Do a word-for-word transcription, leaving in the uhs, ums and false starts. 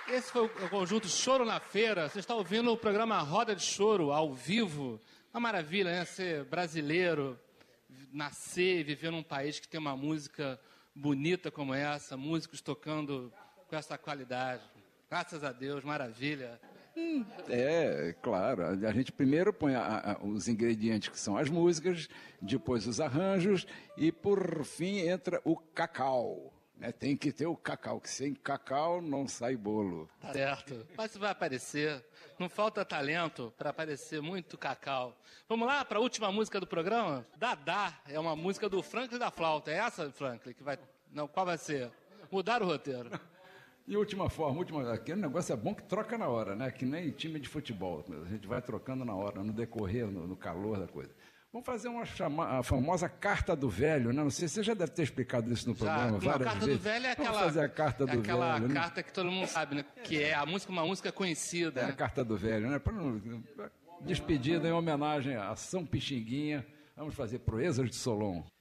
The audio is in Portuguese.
Esse foi o conjunto Choro na Feira. Você está ouvindo o programa Roda de Choro, ao vivo. Uma maravilha, né? Ser brasileiro, nascer e viver num país que tem uma música bonita como essa, músicos tocando com essa qualidade. Graças a Deus, maravilha. Hum, é, claro. A gente primeiro põe a, a, os ingredientes que são as músicas, depois os arranjos e, por fim, entra o cacau. É, tem que ter o cacau, que sem cacau não sai bolo. Tá certo. Mas vai aparecer. Não falta talento para aparecer muito cacau. Vamos lá para a última música do programa? Dadá é uma música do Franklin da Flauta. É essa, Franklin, que vai... Não, qual vai ser? Mudar o roteiro. E última forma, última... aquele negócio é bom que troca na hora, né? Que nem time de futebol. A gente vai trocando na hora, no decorrer, no, no calor da coisa. Vamos fazer uma chama... a famosa Carta do Velho, né? Não sei se você já deve ter explicado isso no já, programa várias a Carta vezes. do Velho é aquela, Vamos fazer a Carta do é aquela Velho, carta né? que todo mundo sabe, né? Que é a música, uma música conhecida. É né? a Carta do Velho, né? Despedida em homenagem a São Pixinguinha. Vamos fazer Proezas de Solon.